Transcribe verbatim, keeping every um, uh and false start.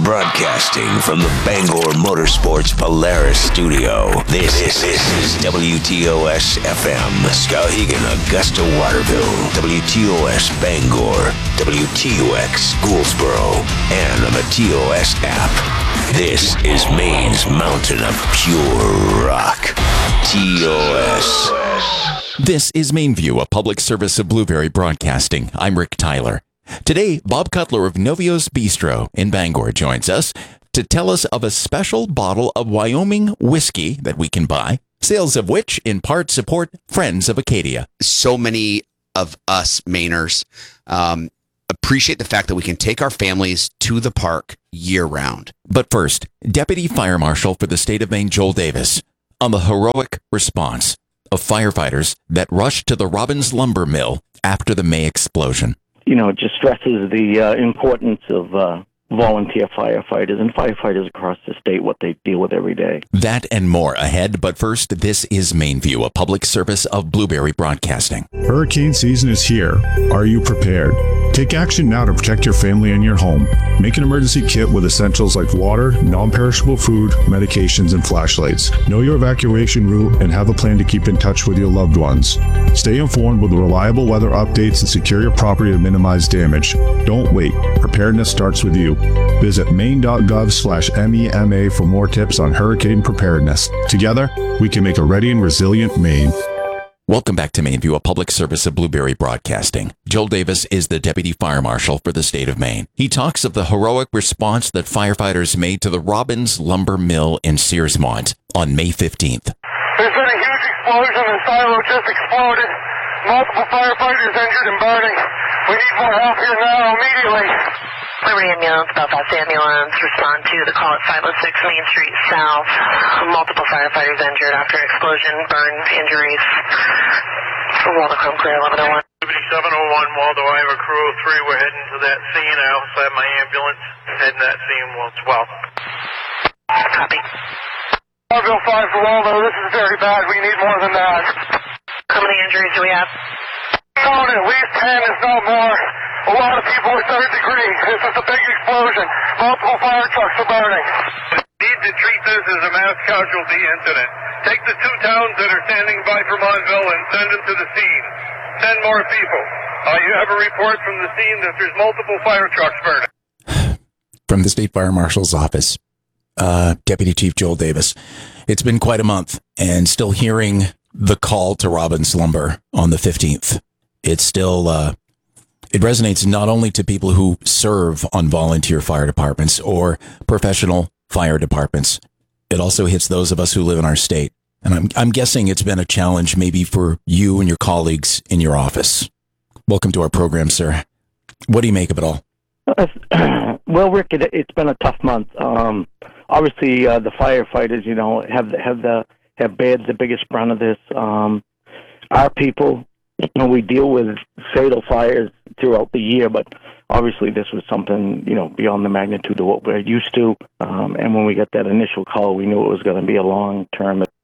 Broadcasting from the Bangor Motorsports Polaris studio, this, this, this is W T O S F M, Skowhegan, Augusta, Waterville, W T O S Bangor, W T O X Gouldsboro, and on the T O S app. This is Maine's mountain of pure rock, T O S. This is Mainview, a public service of Blueberry Broadcasting. I'm Rick Tyler. Today, Bob Cutler of Novio's Bistro in Bangor joins us to tell us of a special bottle of Wyoming whiskey that we can buy, sales of which in part support Friends of Acadia. So many of us Mainers um, appreciate the fact that we can take our families to the park year-round. But first, Deputy Fire Marshal for the state of Maine, Joel Davis, on the heroic response of firefighters that rushed to the Robbins Lumber Mill after the May explosion. You know, it just stresses the uh, importance of uh, volunteer firefighters and firefighters across the state, what they deal with every day. That and more ahead, but first, this is Mainview, a public service of Blueberry Broadcasting. Hurricane season is here. Are you prepared? Take action now to protect your family and your home. Make an emergency kit with essentials like water, non-perishable food, medications, and flashlights. Know your evacuation route and have a plan to keep in touch with your loved ones. Stay informed with reliable weather updates and secure your property to minimize damage. Don't wait. Preparedness starts with you. Visit maine.gov slash MEMA for more tips on hurricane preparedness. Together, we can make a ready and resilient Maine. Welcome back to Mainview, a public service of Blueberry Broadcasting. Joel Davis is the Deputy Fire Marshal for the state of Maine. He talks of the heroic response that firefighters made to the Robbins Lumber Mill in Searsmont on May fifteenth. There's been a huge explosion and silo just exploded. Multiple firefighters injured and burning. We need more help here now, immediately. Liberty Ambulance, Belfast Ambulance, respond to the call at five oh six Main Street South. Multiple firefighters injured after explosion, burn injuries. Waldo Chrome Clear, eleven oh one. Liberty seven oh one, Waldo, I have a crew of three. We're heading to that scene. I also have my ambulance heading that scene as well. Copy. Warville five for Waldo, this is very bad. We need more than that. How many injuries do we have? Known at least ten, if not more. A lot of people are third degree. This is a big explosion. Multiple fire trucks are burning. Need to treat this as a mass casualty incident. Take the two towns that are standing by Vermontville and send them to the scene. Send more people. Uh, you have a report from the scene that there's multiple fire trucks burning. From the State Fire Marshal's office, uh, Deputy Chief Joel Davis. It's been quite a month, and still hearing the call to Robbins Lumber on the fifteenth. It's still... Uh, It resonates not only to people who serve on volunteer fire departments or professional fire departments. It also hits those of us who live in our state. And I'm, I'm guessing it's been a challenge maybe for you and your colleagues in your office. Welcome to our program, sir. What do you make of it all? Well, Rick, it, it's been a tough month. Um, obviously, uh, the firefighters, you know, have have the have bared the biggest brunt of this. Um, our people, you know, we deal with fatal fires throughout the year, but obviously this was something, you know, beyond the magnitude of what we're used to. Um, and when we got that initial call, we knew it was going to be a long-term